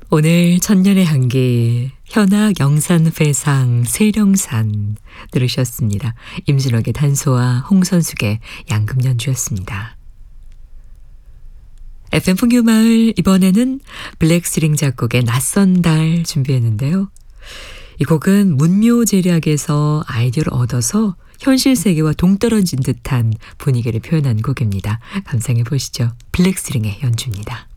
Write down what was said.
오늘 천년의 향기 현악 영산회상 세령산 들으셨습니다. 임진옥의 단소와 홍선숙의 양금 연주였습니다. FM 풍류마을 이번에는 블랙스링 작곡의 낯선 달 준비했는데요. 이 곡은 문묘제략에서 아이디어를 얻어서 현실 세계와 동떨어진 듯한 분위기를 표현한 곡입니다. 감상해 보시죠. 블랙스링의 연주입니다.